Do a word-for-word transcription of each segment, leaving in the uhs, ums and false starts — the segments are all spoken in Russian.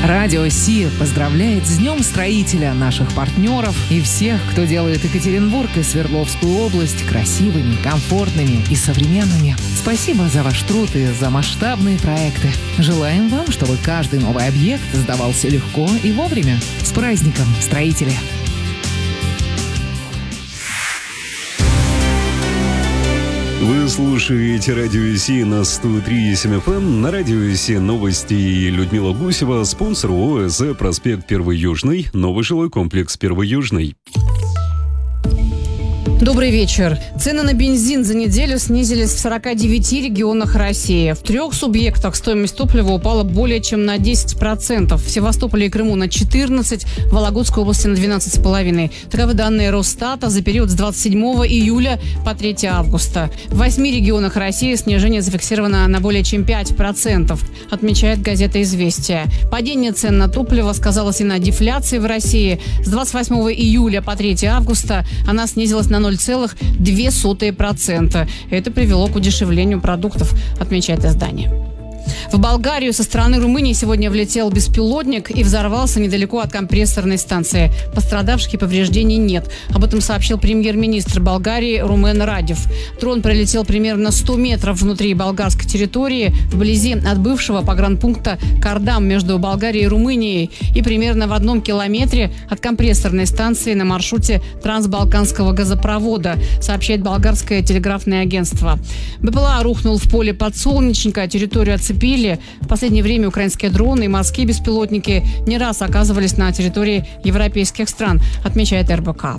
Радио Си поздравляет с Днем строителя наших партнеров и всех, кто делает Екатеринбург и Свердловскую область красивыми, комфортными и современными. Спасибо за ваш труд и за масштабные проекты. Желаем вам, чтобы каждый новый объект сдавался легко и вовремя. С праздником, строители! Вы слушаете Радио Си на сто три и семь эф эм. На Радио Си новости и Людмила Гусева, спонсор ООО «Проспект Первый Южный», новый жилой комплекс Первый Южный. Добрый вечер. Цены на бензин за неделю снизились в сорока девяти регионах России. В трех субъектах стоимость топлива упала более чем на десять процентов. В Севастополе и Крыму на четырнадцать процентов, в Вологодской области на двенадцать целых пять десятых процента. Таковы данные Росстата за период с двадцать седьмого июля по третьего августа. В восьми регионах России снижение зафиксировано на более чем пять процентов, отмечает газета «Известия». Падение цен на топливо сказалось и на дефляции в России. С двадцать восьмого июля по третьего августа она снизилась на ноль целых две сотых процента. Это привело к удешевлению продуктов, отмечает издание. В Болгарию со стороны Румынии сегодня влетел беспилотник и взорвался недалеко от компрессорной станции. Пострадавших и повреждений нет. Об этом сообщил премьер-министр Болгарии Румен Радев. Дрон пролетел примерно сто метров внутри болгарской территории, вблизи от бывшего погранпункта Кардам между Болгарией и Румынией и примерно в одном километре от компрессорной станции на маршруте трансбалканского газопровода, сообщает болгарское телеграфное агентство. БПЛА рухнул в поле подсолнечника, территорию оцепили. В последнее время украинские дроны и морские беспилотники не раз оказывались на территории европейских стран, отмечает эр бэ ка.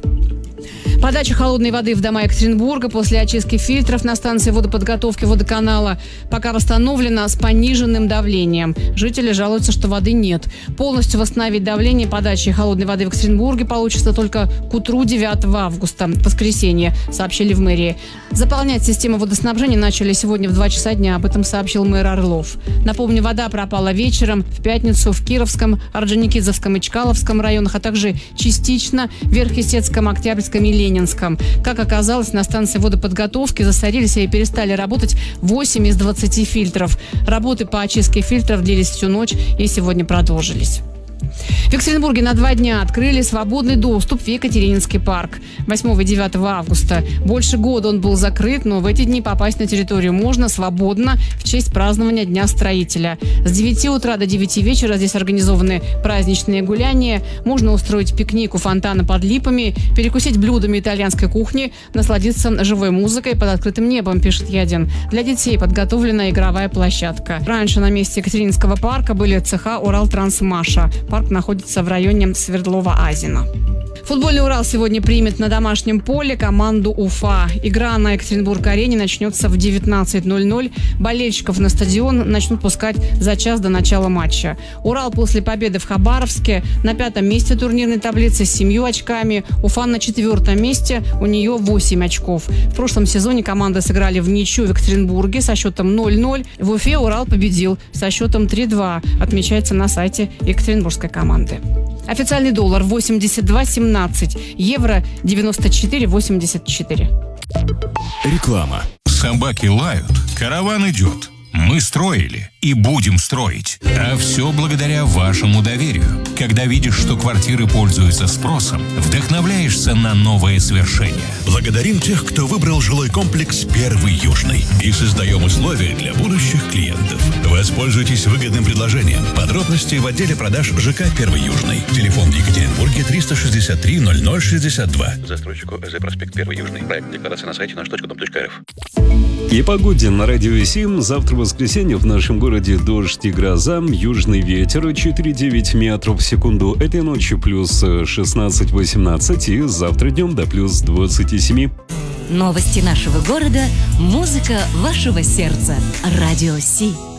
Подача холодной воды в дома Екатеринбурга после очистки фильтров на станции водоподготовки водоканала пока восстановлена с пониженным давлением. Жители жалуются, что воды нет. Полностью восстановить давление подачи холодной воды в Екатеринбурге получится только к утру девятого августа, воскресенье, сообщили в мэрии. Заполнять систему водоснабжения начали сегодня в два часа дня, об этом сообщил мэр Орлов. Напомню, вода пропала вечером в пятницу в Кировском, Орджоникидзевском и Чкаловском районах, а также частично в Верхесецком, Октябрьском и Ленинском. Как оказалось, на станции водоподготовки засорились и перестали работать восемь из двадцати фильтров. Работы по очистке фильтров длились всю ночь и сегодня продолжились. В Екатеринбурге на два дня открыли свободный доступ в Екатерининский парк. восьмого и девятого августа. Больше года он был закрыт, но в эти дни попасть на территорию можно свободно в честь празднования Дня строителя. С девяти утра до девяти вечера здесь организованы праздничные гуляния. Можно устроить пикник у фонтана под липами, перекусить блюдами итальянской кухни, насладиться живой музыкой под открытым небом, пишет Ядин. Для детей подготовлена игровая площадка. Раньше на месте Екатерининского парка были цеха «Уралтрансмаша». Парк находится в районе Свердлова-Азино. Футбольный «Урал» сегодня примет на домашнем поле команду «Уфа». Игра на Екатеринбург-арене начнется в девятнадцать ноль ноль. Болельщиков на стадион начнут пускать за час до начала матча. «Урал» после победы в Хабаровске на пятом месте турнирной таблицы с семью очками. «Уфа» на четвертом месте, у нее восемь очков. В прошлом сезоне команды сыграли в ничью в Екатеринбурге со счетом ноль ноль. В Уфе «Урал» победил со счетом три два, отмечается на сайте екатеринбургской команды. Официальный доллар восемьдесят два семнадцать, евро девяносто четыре восемьдесят четыре. Реклама. Собаки лают, караван идет. Мы строили и будем строить. А все благодаря вашему доверию. Когда видишь, что квартиры пользуются спросом, вдохновляешься на новые свершения. Благодарим тех, кто выбрал жилой комплекс «Первый Южный». И создаем условия для будущих клиентов. Воспользуйтесь выгодным предложением. Подробности в отделе продаж ЖК «Первый Южный». Телефон в Екатеринбурге триста шестьдесят три ноль ноль шестьдесят два. Застройщику ЭЗ «Проспект Первый Южный». Проект декларации на сайте наш точка дом точка эр эф. И погоде на Радио Си. Завтра воскресенье в нашем городе дождь и гроза, южный ветер четыре девять метров в секунду. Этой ночью плюс шестнадцать восемнадцать и завтра днем до плюс двадцать семь. Новости нашего города, музыка вашего сердца. Радио Си.